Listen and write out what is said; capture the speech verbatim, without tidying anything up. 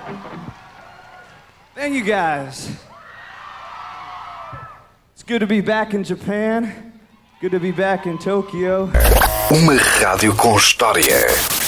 Thank you guys. It's good to be back in Japan. Good to be back in Tokyo. Uma rádio com história.